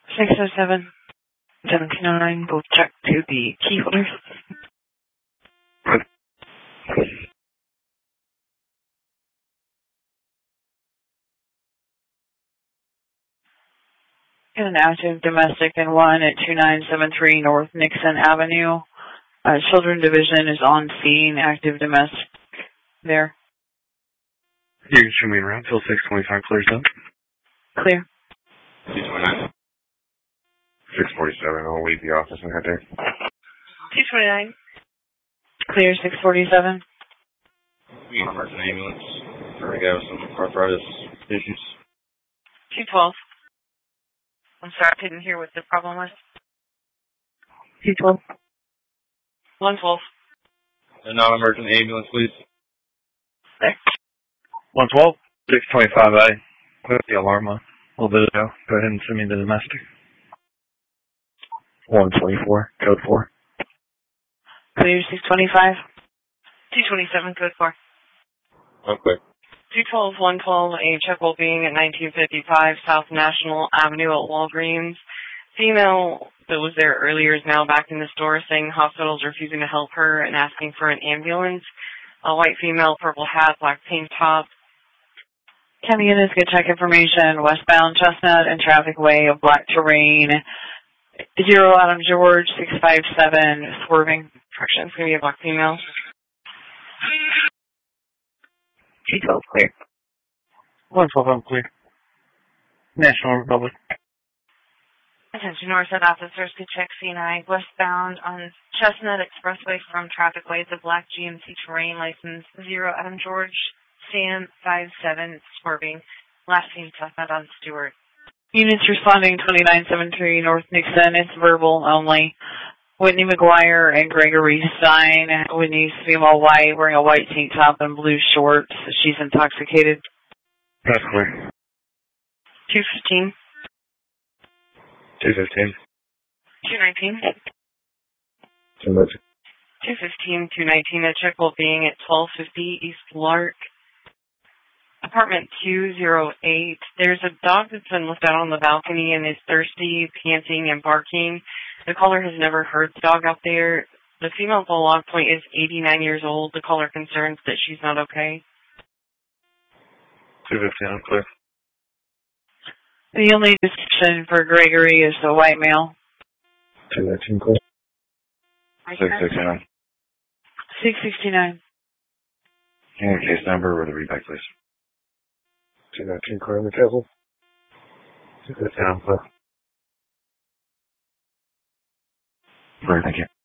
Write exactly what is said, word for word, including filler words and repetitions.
six oh seven, seventeen oh nine, both check to the key holders. An active domestic and one at two nine seven three North Nixon Avenue. Uh, Children Division is on scene, active domestic there. You can show me around till six twenty-five clears up. Clear. two twenty-nine. six forty-seven, I'll leave the office and head there. two twenty-nine. Clear, six forty-seven. We can park an ambulance for a guy with some arthritis issues. two twelve. I'm sorry, I couldn't hear what the problem was. two twelve. one twelve. A non-emergent ambulance, please. There. one twelve, six twenty-five, I put the alarm on a little bit ago. Go ahead and send me the domestic. one twenty-four, code four. Clear, six twenty-five. two twenty-seven, code four. Okay. two twelve, one twelve, a check will being at nineteen fifty-five South National Avenue at Walgreens. Female that was there earlier is now back in the store saying hospital's refusing to help her and asking for an ambulance. A white female, purple hat, black tank top. Coming in is good check information. Westbound Chestnut and Traffic Way of black terrain. Zero Adam George, six five seven, swerving. Correction, it's going to be a black female. two twelve, clear. one twelve, I'm clear. National Republic. Attention Northside officers to check C nine westbound on Chestnut Expressway from Traffic Way to Black G M C terrain, license zero Adam George, Sam five seven, swerving. Last seen Chestnut on Stewart. Units responding twenty-nine seventy-three North Nixon. It's verbal only. Whitney McGuire and Gregory Stein. Whitney's female white, wearing a white tank top and blue shorts. She's intoxicated. That's clear. two fifteen. two fifteen. two nineteen. two nineteen. two fifteen, two nineteen. A check will being at twelve fifty East Lark. Apartment two oh eight. There's a dog that's been left out on the balcony and is thirsty, panting, and barking. The caller has never heard the dog out there. The female at the log point is eighty-nine years old. The caller concerns that she's not okay. two fifteen, I'm clear. The only description for Gregory is the white male. two nineteen, clear. six sixty-nine. six sixty-nine. Can you get a case number or the readback, please? two nineteen, clear in the castle. two fifteen, I'm clear. Great, thank you.